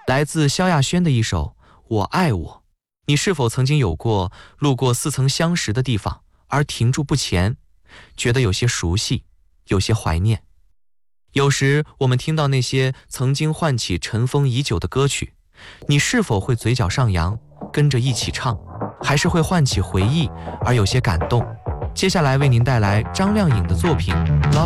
来自萧亚轩的一首《我爱我》。你是否曾经有过路过似曾相识的地方而停住不前，觉得有些熟悉，有些怀念？有时我们听到那些曾经唤起尘封已久的歌曲，你是否会嘴角上扬，跟着一起唱，还是会唤起回忆而有些感动？接下来为您带来张靓颖的作品《Love